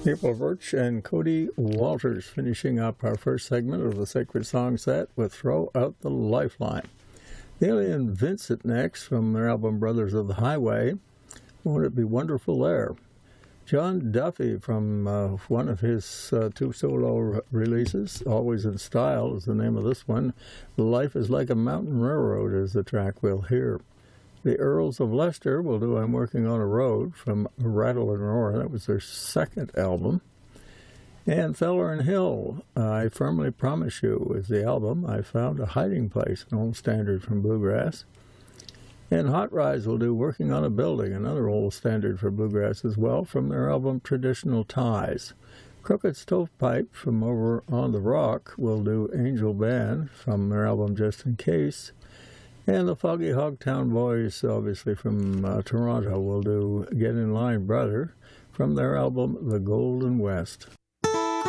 April Birch and Cody Walters finishing up our first segment of the Sacred Song set with Throw Out the Lifeline. Neely and Vincent next from their album Brothers of the Highway. Won't it be wonderful there? John Duffy from one of his two solo releases, Always in Style is the name of this one. Life is Like a Mountain Railroad is the track we'll hear. The Earls of Leicester will do I'm Working on a Road from Rattle and Roar. That was their second album. And Feller and Hill, I Firmly Promise You is the album. I Found a Hiding Place, an old standard from bluegrass. And Hot Rides will do Working on a Building, another old standard for bluegrass as well, from their album Traditional Ties. Crooked Stovepipe from over on the Rock will do Angel Band from their album Just in Case. And the Foggy Hogtown Boys, obviously from Toronto, will do Get in Line Brother from their album The Golden West.